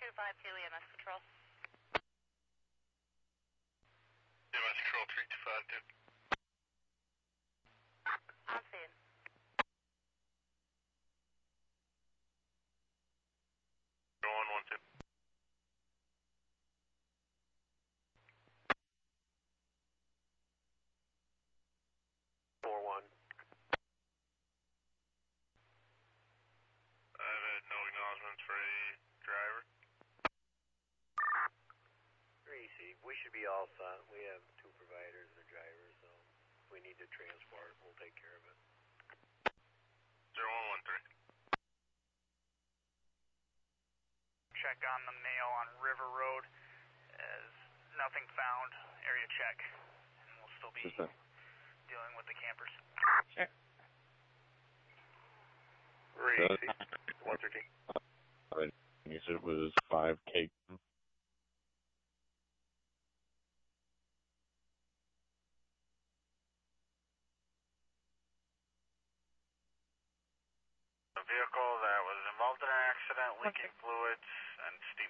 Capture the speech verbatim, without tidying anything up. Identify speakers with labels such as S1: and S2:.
S1: two five two E M S Patrol.
S2: E M S Patrol three two five two.
S1: On scene.
S2: Go on one two. Four one. I've had no acknowledgements for a driver.
S3: three C, we should be all set. We have two providers and a driver, so if we need to transport, we'll take care of it.
S2: Zero one one three.
S4: Check on the mail on River Road as nothing found. Area check. And we'll still be dealing with the campers.
S5: Sure.
S2: three C. one thirteen.
S6: I guess it was five K.
S2: A vehicle that was involved in an accident, leaking fluids, and steam